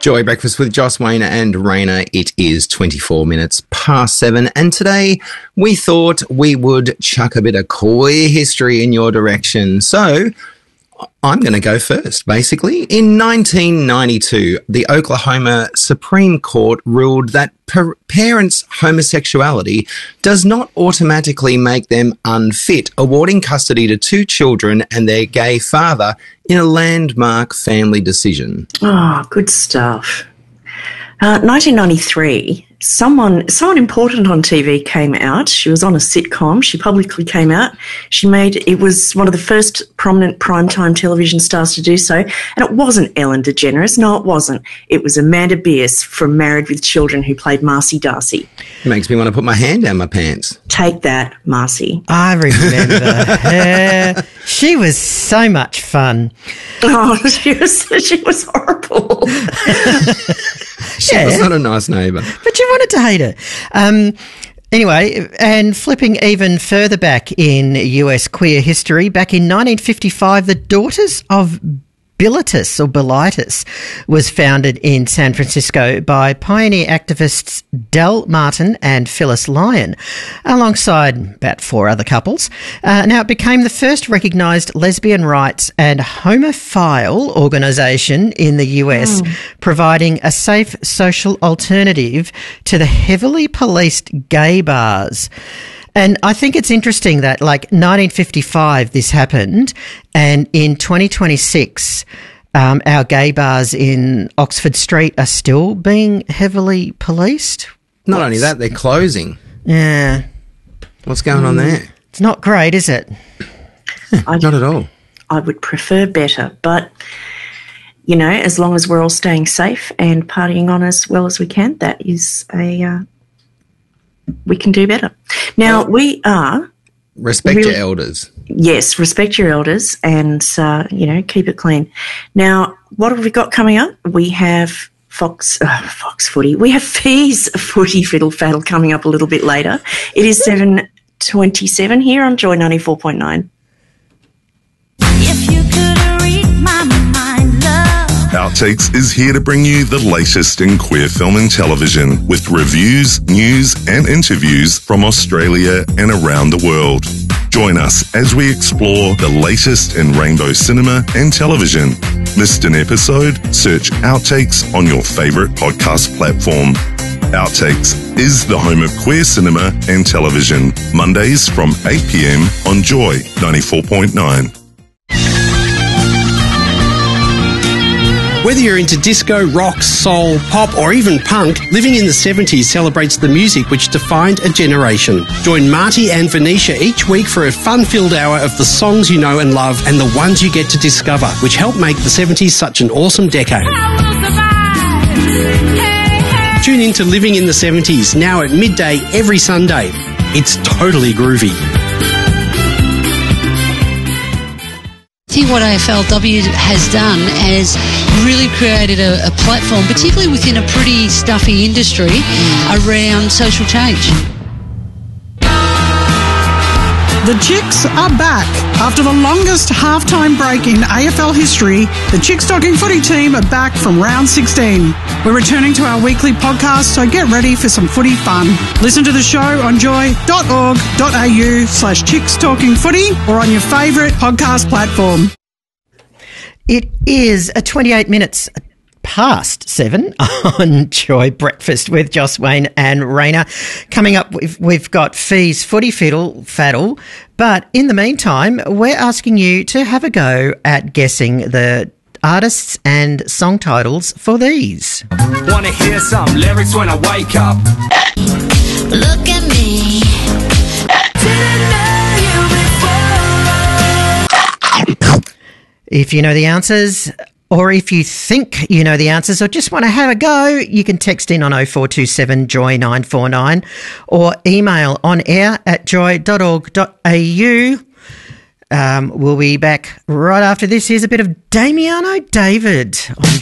Joy Breakfast with Joss Wayne and Raina. It is 24 minutes past 7, and today we thought we would chuck a bit of queer history in your direction. So I'm going to go first, basically. In 1992, the Oklahoma Supreme Court ruled that parents' homosexuality does not automatically make them unfit, awarding custody to two children and their gay father in a landmark family decision. Oh, good stuff. 1993, someone important on TV came out. She was on a sitcom. She publicly came out. It was one of the first prominent primetime television stars to do so. And it wasn't Ellen DeGeneres. No, it wasn't. It was Amanda Bierce from Married with Children, who played Marcy Darcy. It makes me want to put my hand down my pants. Take that, Marcy. I remember her. She was so much fun. Oh, she was horrible. She was not a nice neighbour. But you wanted to hate her. Anyway, and flipping even further back in US queer history, back in 1955, the Daughters of Bilitis was founded in San Francisco by pioneer activists Del Martin and Phyllis Lyon, alongside about 4 other couples. Now, it became the first recognised lesbian rights and homophile organisation in the US, providing a safe social alternative to the heavily policed gay bars. And I think it's interesting that, 1955 this happened, and in 2026, our gay bars in Oxford Street are still being heavily policed. Not only that, they're closing. Yeah. What's going on there? It's not great, is it? Not at all. I would prefer better, but, as long as we're all staying safe and partying on as well as we can, that is we can do better. Now, we are... Respect your elders. Yes, respect your elders and, keep it clean. Now, what have we got coming up? We have Fox Footy. We have Fee's Footy Fiddle Faddle coming up a little bit later. It is 7:27 here on Joy 94.9. If you could read my mind, love. Outtakes is here to bring you the latest in queer film and television with reviews, news and interviews from Australia and around the world. Join us as we explore the latest in rainbow cinema and television. Missed an episode? Search Outtakes on your favourite podcast platform. Outtakes is the home of queer cinema and television. Mondays from 8 p.m. on Joy 94.9. Whether you're into disco, rock, soul, pop or even punk, Living in the 70s celebrates the music which defined a generation. Join Marty and Venetia each week for a fun-filled hour of the songs you know and love and the ones you get to discover, which helped make the 70s such an awesome decade. Tune in to Living in the 70s, now at midday every Sunday. It's totally groovy. I think what AFLW has done is really created a platform, particularly within a pretty stuffy industry, around social change. The Chicks are back. After the longest halftime break in AFL history, the Chicks Talking Footy team are back from round 16. We're returning to our weekly podcast, so get ready for some footy fun. Listen to the show on joy.org.au/Chicks Talking Footy or on your favourite podcast platform. It is 28 minutes past 7 on Joy Breakfast with Joss Wayne and Raina. Coming up, we've got Fee's Footy Fiddle Faddle, but in the meantime, we're asking you to have a go at guessing the artists and song titles for these. Wanna hear some lyrics when I wake up? Look at me. Didn't know you before. If you know the answers, or if you think you know the answers or just want to have a go, you can text in on 0427 Joy 949 or email onair@joy.org.au. We'll be back right after this. Here's a bit of Damiano David on